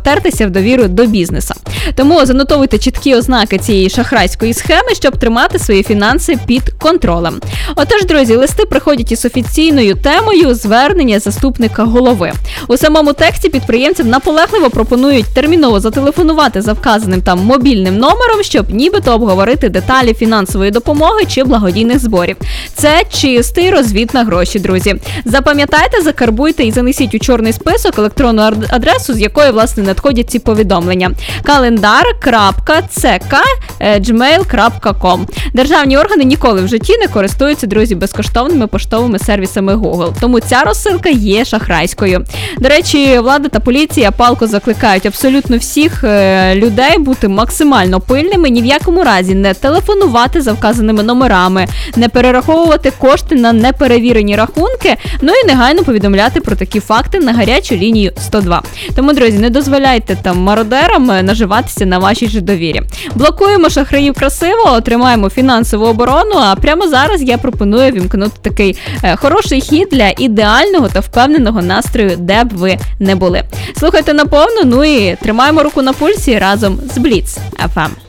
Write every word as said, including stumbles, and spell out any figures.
втертися в довіру до бізнесу. Тому занотовуйте чіткі ознаки цієї шахрайської схеми, щоб тримати свої фінанси під контролем. Отож, друзі, листи приходять із офіційною темою звернення заступника голови. У самому тексті підприємцям наполегливо пропонують терміново зателефонувати за вказаним там мобільним номером, щоб нібито обговорити деталі фінансової допомоги чи благодійних зборів. Це чистий розвід на гроші, друзі. Запам'ятайте, закарбуйте і занесіть у чорний список електронну адресу, з якої, власне, надходять ці повідомлення. календар крапка це ка джмейл крапка ком. Державні органи ніколи в житті не користуються, друзі, безкоштовними поштовими сервісами Google. Тому ця розсилка є шахрайською. До речі, влада та поліція палко закликають абсолютно всіх е, людей бути максимально пильними, ні в якому разі не телефонувати за вказаними номерами, не перераховувати кошти на неперевірені рахунки, ну і негайно повідомляти про такі факти на гарячу лінію сто два. Тому, друзі, не дозволяйте там мародерам наживатися на вашій же довірі. Блокуємо шахраїв красиво, отримаємо фінансову оборону, а прямо зараз я пропоную вімкнути такий е, хороший хід для ідеального та впевненого настрою, де б ви не були. Слухайте наповну, ну і тримаємо руку на пульсі разом з Бліц еф ем.